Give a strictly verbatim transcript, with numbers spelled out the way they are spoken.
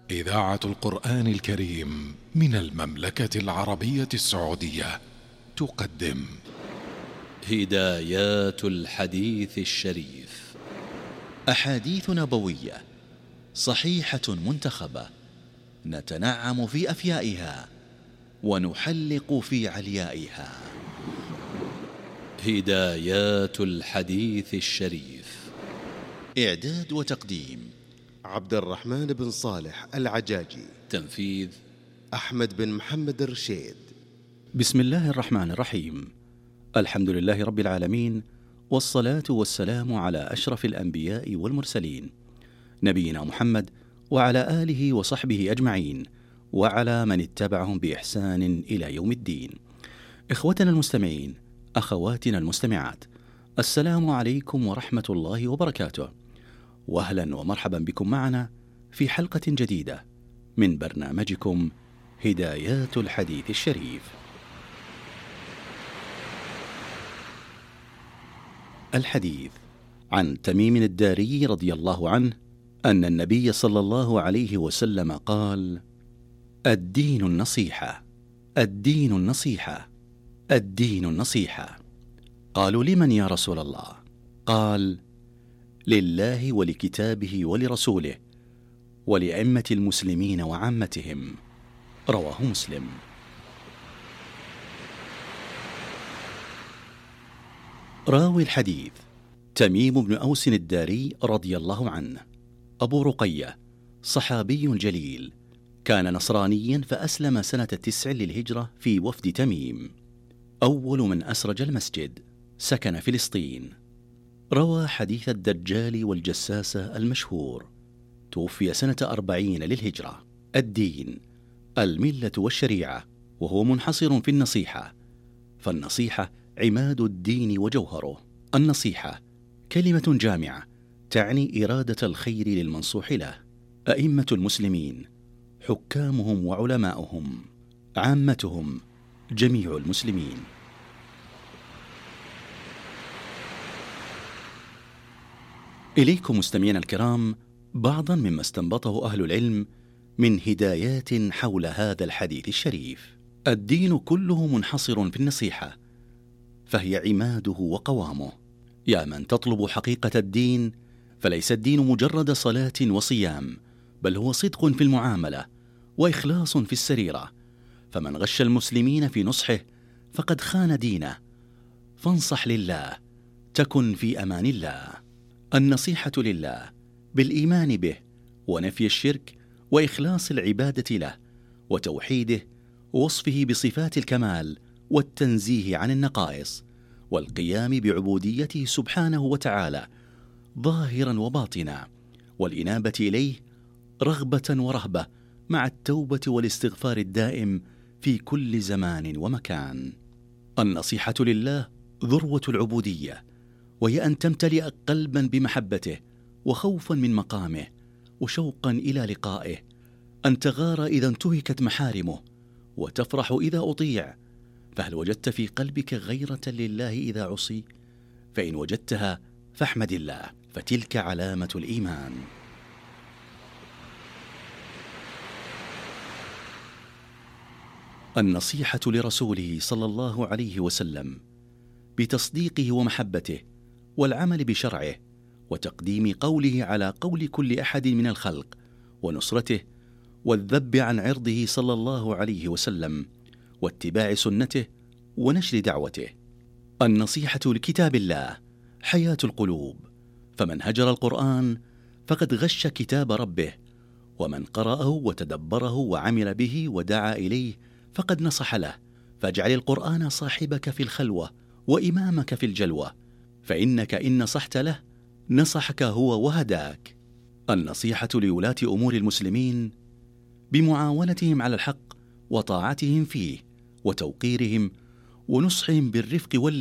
إذاعة القرآن الكريم من المملكة العربية السعودية تقدم هدايات الحديث الشريف، أحاديث نبوية صحيحة منتخبة نتنعم في أفيائها ونحلق في عليائها. هدايات الحديث الشريف، إعداد وتقديم عبد الرحمن بن صالح العجاجي، تنفيذ أحمد بن محمد الرشيد. بسم الله الرحمن الرحيم. الحمد لله رب العالمين، والصلاة والسلام على أشرف الأنبياء والمرسلين، نبينا محمد وعلى آله وصحبه أجمعين، وعلى من اتبعهم بإحسان إلى يوم الدين. إخوتنا المستمعين، أخواتنا المستمعات، السلام عليكم ورحمة الله وبركاته، وأهلا ومرحبا بكم معنا في حلقة جديدة من برنامجكم هدايات الحديث الشريف. الحديث عن تميم الداري رضي الله عنه أن النبي صلى الله عليه وسلم قال: الدين النصيحة، الدين النصيحة، الدين النصيحة. قالوا: لمن يا رسول الله؟ قال: لله ولكتابه ولرسوله ولأئمة المسلمين وعامتهم. رواه مسلم. راوي الحديث تميم بن أوس الداري رضي الله عنه، أبو رقية، صحابي جليل، كان نصرانيا فأسلم سنة تسع للهجرة في وفد تميم، أول من أسرج المسجد، سكن فلسطين. روى حديث الدجال والجساسة المشهور، توفي سنة أربعين للهجرة. الدين الملة والشريعة، وهو منحصر في النصيحة، فالنصيحة عماد الدين وجوهره. النصيحة كلمة جامعة تعني إرادة الخير للمنصوح له. أئمة المسلمين، حكامهم وعلماؤهم، عامتهم، جميع المسلمين. إليكم مستمعينا الكرام بعضا مما استنبطه أهل العلم من هدايات حول هذا الحديث الشريف. الدين كله منحصر في النصيحة، فهي عماده وقوامه. يا من تطلب حقيقة الدين، فليس الدين مجرد صلاة وصيام، بل هو صدق في المعاملة وإخلاص في السريرة. فمن غش المسلمين في نصحه فقد خان دينه، فانصح لله تكن في أمان الله. النصيحة لله بالإيمان به ونفي الشرك وإخلاص العبادة له وتوحيده ووصفه بصفات الكمال والتنزيه عن النقائص، والقيام بعبوديته سبحانه وتعالى ظاهرا وباطنا، والإنابة إليه رغبة ورهبة، مع التوبة والاستغفار الدائم في كل زمان ومكان. النصيحة لله ذروة العبودية، وهي أن تمتلئ قلبا بمحبته وخوفا من مقامه وشوقا إلى لقائه، أن تغار إذا انتهكت محارمه وتفرح إذا أطيع. فهل وجدت في قلبك غيرة لله إذا عصي؟ فإن وجدتها فاحمد الله، فتلك علامة الإيمان. النصيحة لرسوله صلى الله عليه وسلم بتصديقه ومحبته والعمل بشرعه، وتقديم قوله على قول كل أحد من الخلق، ونصرته، والذب عن عرضه صلى الله عليه وسلم، واتباع سنته ونشر دعوته. النصيحة لكتاب الله حياة القلوب، فمن هجر القرآن فقد غش كتاب ربه، ومن قرأه وتدبره وعمل به ودعا إليه فقد نصح له. فاجعل القرآن صاحبك في الخلوة وإمامك في الجلوة، فإنك إن نصحت له نصحك هو وهداك. النصيحة لولاة أمور المسلمين بمعاونتهم على الحق وطاعتهم فيه، وتوقيرهم ونصحهم بالرفق وال